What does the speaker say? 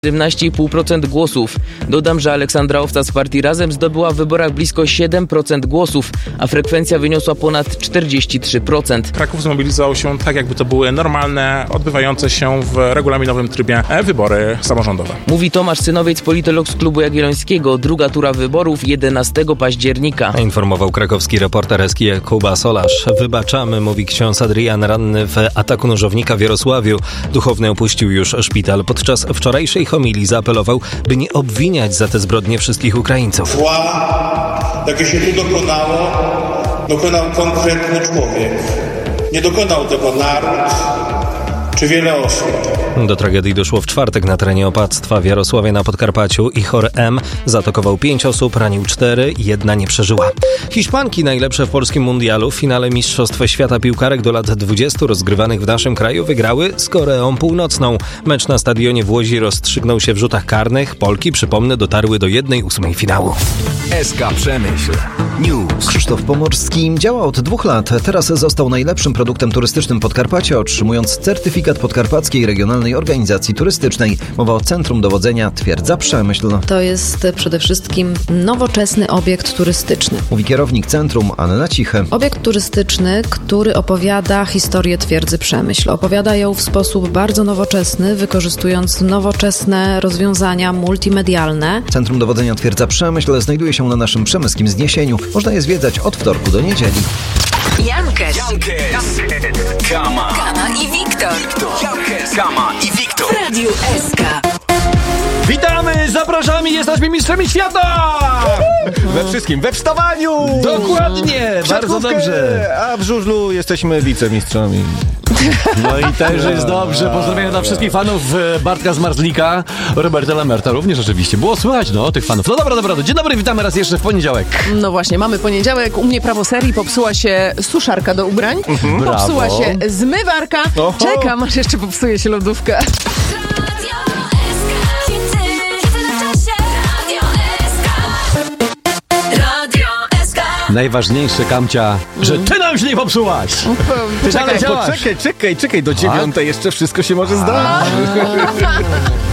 17,5% głosów. Dodam, że Aleksandra Owca z partii Razem zdobyła w wyborach blisko 7% głosów, a frekwencja wyniosła ponad 43%. Kraków zmobilizował się tak, jakby to były normalne, odbywające się w regulaminowym trybie wybory samorządowe. Mówi Tomasz Synowiec, politolog z Klubu Jagiellońskiego. Druga tura wyborów 11 października. Informował krakowski reporter Eski Kuba Solarz. Wybaczamy, mówi ksiądz Adrian, ranny w ataku nożownika w Jarosławiu. Duchowny opuścił już szpital. Podczas wczorajszej homilii zaapelował, by nie obwiniać za te zbrodnie wszystkich Ukraińców. Zła, jakie się tu dokonał konkretny człowiek. Nie dokonał tego naród czy wiele osób. Do tragedii doszło w czwartek na terenie opactwa w Jarosławie na Podkarpaciu. Ichor M. zaatakował 5 osób, ranił 4, jedna nie przeżyła. Hiszpanki najlepsze w polskim mundialu w finale Mistrzostw Świata piłkarek do lat 20 rozgrywanych w naszym kraju wygrały z Koreą Północną. Mecz na stadionie w Łodzi rozstrzygnął się w rzutach karnych. Polki, przypomnę, dotarły do 1/8 finału. SK Przemyśl News. Krzysztof Pomorski działa od 2 lat. Teraz został najlepszym produktem turystycznym Podkarpacia, otrzymując certyfikat Podkarpackiej Regionalnej Organizacji Turystycznej. Mowa o Centrum Dowodzenia Twierdza Przemyśl. To jest przede wszystkim nowoczesny obiekt turystyczny. Mówi kierownik centrum Anna Ciche. Obiekt turystyczny, który opowiada historię Twierdzy Przemyśl. Opowiada ją w sposób bardzo nowoczesny, wykorzystując nowoczesne rozwiązania multimedialne. Centrum Dowodzenia Twierdza Przemyśl znajduje się na naszym przemyskim wzniesieniu. Można je zwiedzać od wtorku do niedzieli. Jankes, Kama i Wiktor. Jankes, Kama i Wiktor. W Radiu SK. Witamy, zapraszamy, jesteśmy mistrzami świata! We wszystkim, we wstawaniu! Dokładnie, bardzo dobrze. A w żużlu jesteśmy wicemistrzami. No i też jest dobrze. Pozdrawiam dla wszystkich fanów Bartka Zmarzlika, Roberta Lamerta również oczywiście. Było słychać, tych fanów. No dobra. Dzień dobry, witamy raz jeszcze w poniedziałek. No właśnie, mamy poniedziałek. U mnie prawo serii, popsuła się suszarka do ubrań, popsuła się zmywarka. Oho. Czekam, aż jeszcze popsuje się lodówka. Najważniejsze, Kamcia, że ty nam się nie popsułaś. Czekaj. Czekaj, do 9 jeszcze wszystko się może zdarzyć.